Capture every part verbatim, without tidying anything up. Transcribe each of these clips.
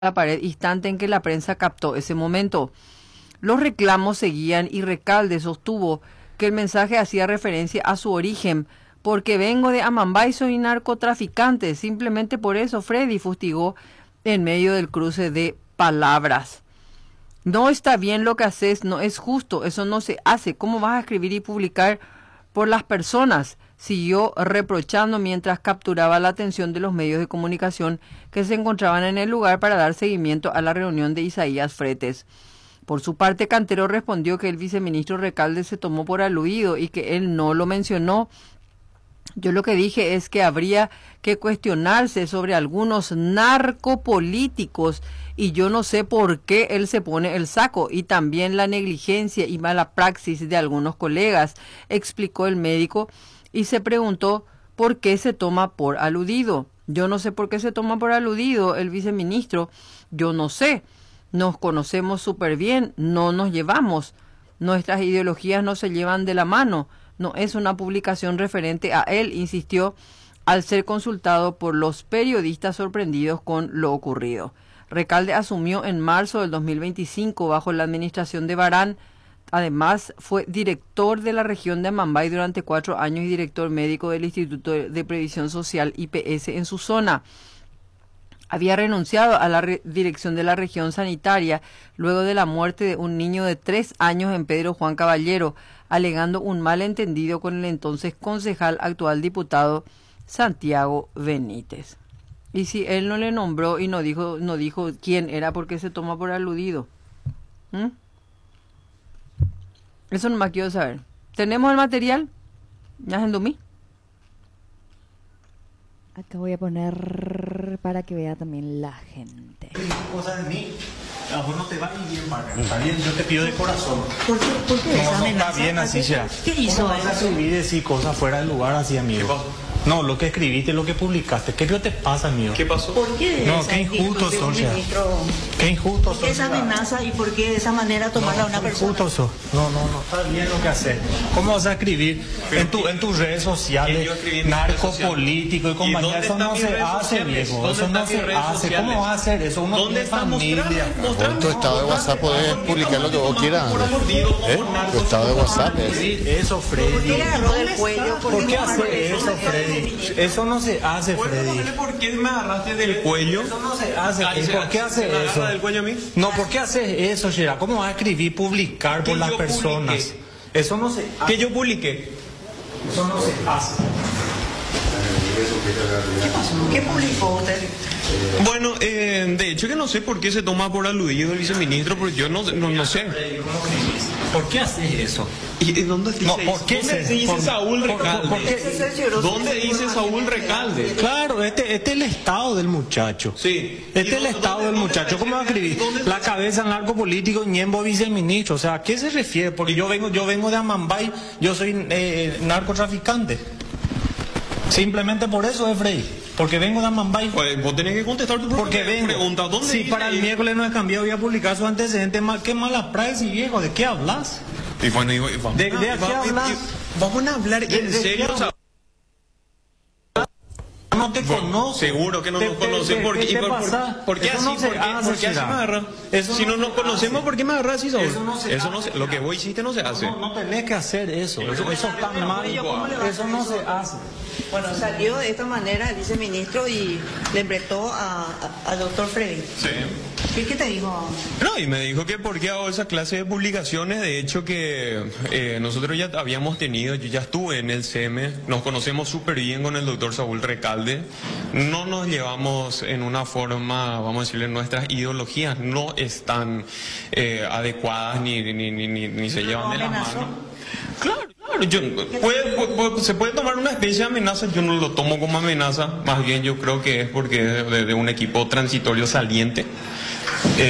la pared, instante en que la prensa captó ese momento. Los reclamos seguían y Recalde sostuvo que el mensaje hacía referencia a su origen, porque vengo de Amambay y soy narcotraficante. Simplemente por eso Freddy fustigó en medio del cruce de palabras. No está bien lo que haces, no es justo, eso no se hace. ¿Cómo vas a escribir y publicar por las personas? Siguió reprochando mientras capturaba la atención de los medios de comunicación que se encontraban en el lugar para dar seguimiento a la reunión de Isaías Fretes. Por su parte, Cantero respondió que el viceministro Recalde se tomó por aludido y que él no lo mencionó. Yo lo que dije es que habría que cuestionarse sobre algunos narcopolíticos y yo no sé por qué él se pone el saco, y también la negligencia y mala praxis de algunos colegas, explicó el médico, y se preguntó por qué se toma por aludido. Yo no sé por qué se toma por aludido el viceministro, yo no sé. Nos conocemos súper bien, no nos llevamos, nuestras ideologías no se llevan de la mano. No es una publicación referente a él, insistió al ser consultado por los periodistas sorprendidos con lo ocurrido. Recalde asumió en marzo del dos mil veinticinco bajo la administración de Barán. Además, fue director de la región de Amambay durante cuatro años y director médico del Instituto de Previsión Social I P S en su zona. Había renunciado a la dirección de la región sanitaria luego de la muerte de un niño de tres años en Pedro Juan Caballero, alegando un malentendido con el entonces concejal, actual diputado Santiago Benítez. Y si él no le nombró y no dijo no dijo quién era, ¿por qué se toma por aludido? ¿Mm? Eso nomás quiero saber. ¿Tenemos el material? ¿Ya es mí? Acá voy a poner para que vea también la gente. Cosas de mí. A vos no te va ni bien, Marca. Está bien, yo te pido de corazón. ¿Por qué, ¿Por qué no, esa no amenaza? está bien así, ya. ¿Qué hizo? ¿Cómo vas a subir y decir cosas fuera del lugar así, amigo? No, lo que escribiste, lo que publicaste. ¿Qué te pasa, amigo? ¿Qué pasó? ¿Por qué? No, esa qué injusto actitud de un sos, ya. ministro? Qué injusto ¿Por sos. qué esa amenaza y por qué de esa manera tomarla a una Qué persona? injusto sos. No, no, no, está bien lo que haces. ¿Cómo vas a escribir en, tu, en tus redes sociales narcopolítico y compañía? Eso no se hace, viejo. Eso no se hace. ¿Cómo vas a hacer eso? Uno tiene familia. En tu estado de WhatsApp podés publicar lo que vos quieras. ¿Eh? Tu estado de WhatsApp es. Eso, ¿Por qué Freddy. le agarró del cuello? ¿Por qué tomarlo hace de eso, Freddy? Eso no se hace, Freddy. ¿Por qué me agarraste del cuello? Eso no se hace. Ay, ¿Por qué hace ¿me eso? agarra del cuello a mí? No, ¿por qué haces eso, Shira? ¿Cómo vas a escribir, publicar por ¿Qué las yo personas? publiqué? Eso no se hace. Que yo publiqué. Eso no se hace. ¿Qué pasó? ¿Qué publicó usted? Bueno, eh, de hecho que no sé por qué se toma por aludido el viceministro, porque yo no, no, no sé. ¿Por qué haces eso? ¿Y y dónde dice, No, ¿por qué ¿dónde se- dice por- Saúl por- por- Recalde? por qué? Ese cercioró ¿Dónde su dice información Saúl Recalde? Claro, este, este es el estado del muchacho. Sí. Este ¿Y es el dónde- estado dónde- del dónde muchacho. ¿Cómo va a escribir? ¿Dónde- La cabeza narcopolítico, Ñembo viceministro. O sea, ¿a qué se refiere? Porque yo vengo, yo vengo de Amambay, yo soy eh, narcotraficante. Simplemente por eso es Freddy. Porque vengo de Amambay. Pues vos tenés que contestar tu propia Porque vengo. pregunta. ¿Dónde Si dice para el ahí? miércoles no es cambiado, voy a publicar sus antecedentes. Ma- ¿Qué mala praxis, viejo? ¿De qué hablas? Y bueno, y, y vamos, ¿De- de a- a qué vamos- y- hablas? y- vamos a hablar ¿De- en de serio, qué Saúl. No te conozco. Seguro que no Te- nos te- conocen. te- ¿Por ¿qué qué, te por, pasa? por- por qué Eso así? no se ¿Por qué, hace, por qué así Shira. me agarra? Eso Si no no nos se conocemos, hace. ¿por qué me agarra así, Saúl? Eso no se Eso no hace. se- lo que vos hiciste no se hace. No, no tenés que hacer eso. Eso, eso está mal. Eso no se hace. Bueno, salió de esta manera el viceministro y le empretó a, a- al doctor Freddy. Sí. ¿Qué, ¿Qué te dijo? No, y me dijo que por qué hago esa clase de publicaciones. De hecho que eh, nosotros ya habíamos tenido, yo ya estuve en el C M, nos conocemos súper bien con el doctor Saúl Recalde. No nos llevamos en una forma, vamos a decirle, nuestras ideologías no están eh, adecuadas ni, ni, ni, ni, ni se llevan de la amenazó? mano. Claro, claro, yo, puede- puede- puede- se puede tomar una especie de amenaza, yo no lo tomo como amenaza, más bien yo creo que es porque es de, de un equipo transitorio saliente.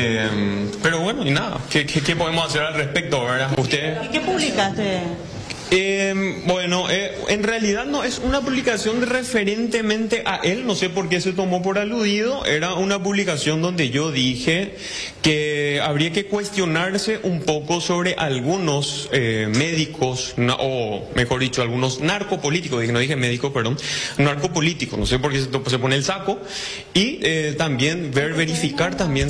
Eh, pero bueno, y nada, ¿qué, qué, qué podemos hacer al respecto, verdad? Usted, ¿Y qué publicaste? Eh, bueno, eh, en realidad no es una publicación referentemente a él, no sé por qué se tomó por aludido. Era una publicación donde yo dije que habría que cuestionarse un poco sobre algunos eh, médicos, no, o mejor dicho, algunos narcopolíticos, dije, no dije médicos, perdón, narcopolíticos, no sé por qué se, se pone el saco, y eh, también ver, verificar también